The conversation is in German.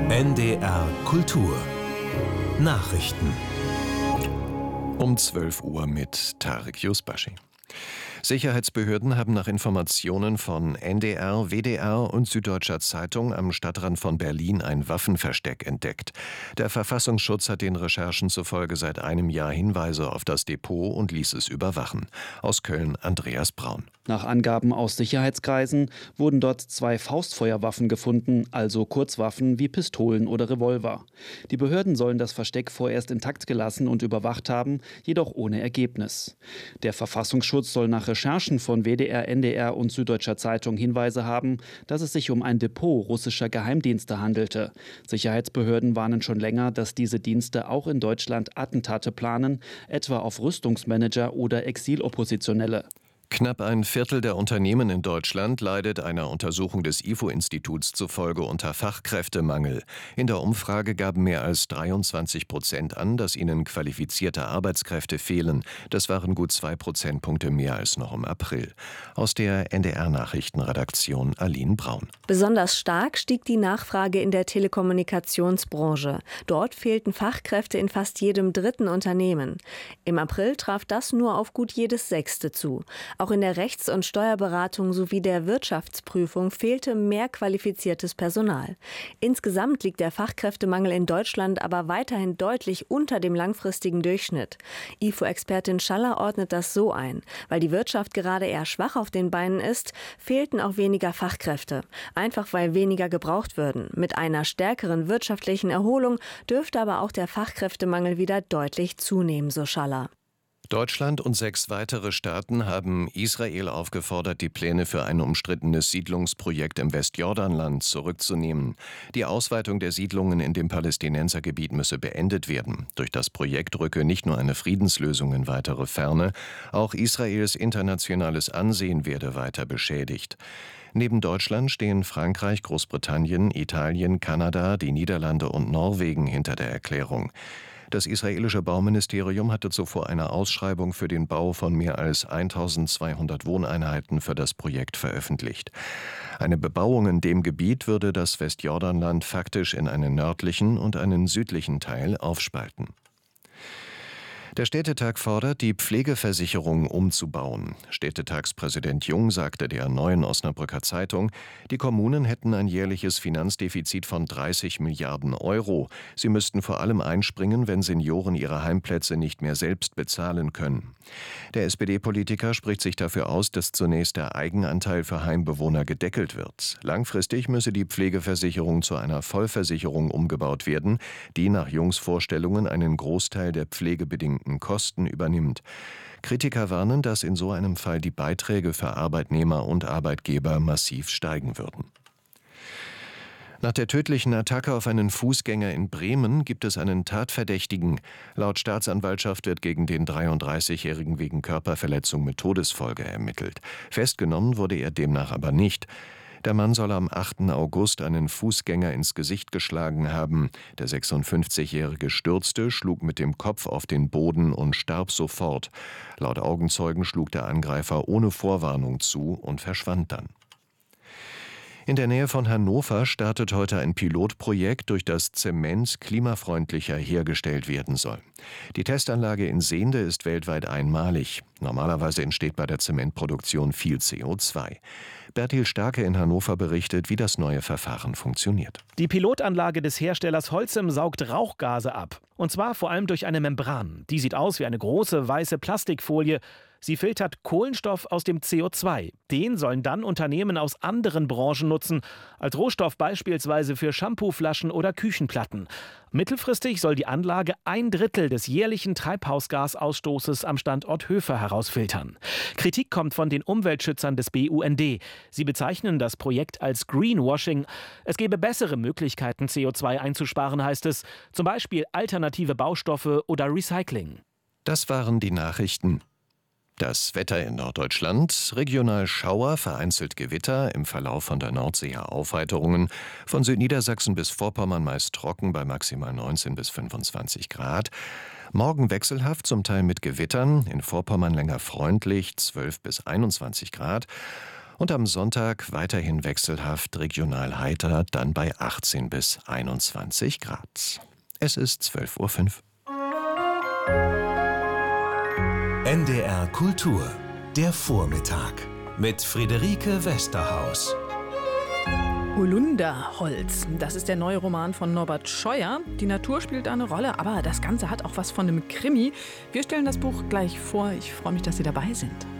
NDR Kultur Nachrichten Um 12 Uhr mit Tarek Yusbashi. Sicherheitsbehörden haben nach Informationen von NDR, WDR und Süddeutscher Zeitung am Stadtrand von Berlin ein Waffenversteck entdeckt. Der Verfassungsschutz hat den Recherchen zufolge seit einem Jahr Hinweise auf das Depot und ließ es überwachen. Aus Köln Andreas Braun. Nach Angaben aus Sicherheitskreisen wurden dort 2 Faustfeuerwaffen gefunden, also Kurzwaffen wie Pistolen oder Revolver. Die Behörden sollen das Versteck vorerst intakt gelassen und überwacht haben, jedoch ohne Ergebnis. Der Verfassungsschutz soll nach Recherchen von WDR, NDR und Süddeutscher Zeitung Hinweise haben, dass es sich um ein Depot russischer Geheimdienste handelte. Sicherheitsbehörden warnen schon länger, dass diese Dienste auch in Deutschland Attentate planen, etwa auf Rüstungsmanager oder Exiloppositionelle. Knapp ein Viertel der Unternehmen in Deutschland leidet einer Untersuchung des IFO-Instituts zufolge unter Fachkräftemangel. In der Umfrage gaben mehr als 23% an, dass ihnen qualifizierte Arbeitskräfte fehlen. Das waren gut 2 Prozentpunkte mehr als noch im April. Aus der NDR-Nachrichtenredaktion Aline Braun. Besonders stark stieg die Nachfrage in der Telekommunikationsbranche. Dort fehlten Fachkräfte in fast jedem dritten Unternehmen. Im April traf das nur auf gut jedes 6. zu. Auch in der Rechts- und Steuerberatung sowie der Wirtschaftsprüfung fehlte mehr qualifiziertes Personal. Insgesamt liegt der Fachkräftemangel in Deutschland aber weiterhin deutlich unter dem langfristigen Durchschnitt. IFO-Expertin Schaller ordnet das so ein: Weil die Wirtschaft gerade eher schwach auf den Beinen ist, fehlten auch weniger Fachkräfte. Einfach weil weniger gebraucht würden. Mit einer stärkeren wirtschaftlichen Erholung dürfte aber auch der Fachkräftemangel wieder deutlich zunehmen, so Schaller. Deutschland und 6 weitere Staaten haben Israel aufgefordert, die Pläne für ein umstrittenes Siedlungsprojekt im Westjordanland zurückzunehmen. Die Ausweitung der Siedlungen in dem Palästinensergebiet müsse beendet werden. Durch das Projekt rücke nicht nur eine Friedenslösung in weitere Ferne, auch Israels internationales Ansehen werde weiter beschädigt. Neben Deutschland stehen Frankreich, Großbritannien, Italien, Kanada, die Niederlande und Norwegen hinter der Erklärung. Das israelische Bauministerium hatte zuvor eine Ausschreibung für den Bau von mehr als 1200 Wohneinheiten für das Projekt veröffentlicht. Eine Bebauung in dem Gebiet würde das Westjordanland faktisch in einen nördlichen und einen südlichen Teil aufspalten. Der Städtetag fordert, die Pflegeversicherung umzubauen. Städtetagspräsident Jung sagte der Neuen Osnabrücker Zeitung, die Kommunen hätten ein jährliches Finanzdefizit von 30 Milliarden Euro. Sie müssten vor allem einspringen, wenn Senioren ihre Heimplätze nicht mehr selbst bezahlen können. Der SPD-Politiker spricht sich dafür aus, dass zunächst der Eigenanteil für Heimbewohner gedeckelt wird. Langfristig müsse die Pflegeversicherung zu einer Vollversicherung umgebaut werden, die nach Jungs Vorstellungen einen Großteil der pflegebedingten Kosten übernimmt. Kritiker warnen, dass in so einem Fall die Beiträge für Arbeitnehmer und Arbeitgeber massiv steigen würden. Nach der tödlichen Attacke auf einen Fußgänger in Bremen gibt es einen Tatverdächtigen. Laut Staatsanwaltschaft wird gegen den 33-Jährigen wegen Körperverletzung mit Todesfolge ermittelt. Festgenommen wurde er demnach aber nicht. Der Mann soll am 8. August einen Fußgänger ins Gesicht geschlagen haben. Der 56-Jährige stürzte, schlug mit dem Kopf auf den Boden und starb sofort. Laut Augenzeugen schlug der Angreifer ohne Vorwarnung zu und verschwand dann. In der Nähe von Hannover startet heute ein Pilotprojekt, durch das Zement klimafreundlicher hergestellt werden soll. Die Testanlage in Sehnde ist weltweit einmalig. Normalerweise entsteht bei der Zementproduktion viel CO2. Bertil Starke in Hannover berichtet, wie das neue Verfahren funktioniert. Die Pilotanlage des Herstellers Holcim saugt Rauchgase ab. Und zwar vor allem durch eine Membran. Die sieht aus wie eine große weiße Plastikfolie. Sie filtert Kohlenstoff aus dem CO2. Den sollen dann Unternehmen aus anderen Branchen nutzen, als Rohstoff beispielsweise für Shampooflaschen oder Küchenplatten. Mittelfristig soll die Anlage 1/3 des jährlichen Treibhausgasausstoßes am Standort Höfer herausfiltern. Kritik kommt von den Umweltschützern des BUND. Sie bezeichnen das Projekt als Greenwashing. Es gebe bessere Möglichkeiten, CO2 einzusparen, heißt es. Zum Beispiel alternative Baustoffe oder Recycling. Das waren die Nachrichten. Das Wetter in Norddeutschland: regional Schauer, vereinzelt Gewitter, im Verlauf von der Nordsee her Aufheiterungen. Von Südniedersachsen bis Vorpommern meist trocken bei maximal 19 bis 25 Grad. Morgen wechselhaft, zum Teil mit Gewittern, in Vorpommern länger freundlich, 12 bis 21 Grad. Und am Sonntag weiterhin wechselhaft, regional heiter, dann bei 18 bis 21 Grad. Es ist 12:05 Uhr. NDR Kultur, der Vormittag mit Friederike Westerhaus. Holunderholz, das ist der neue Roman von Norbert Scheuer. Die Natur spielt da eine Rolle, aber das Ganze hat auch was von einem Krimi. Wir stellen das Buch gleich vor. Ich freue mich, dass Sie dabei sind.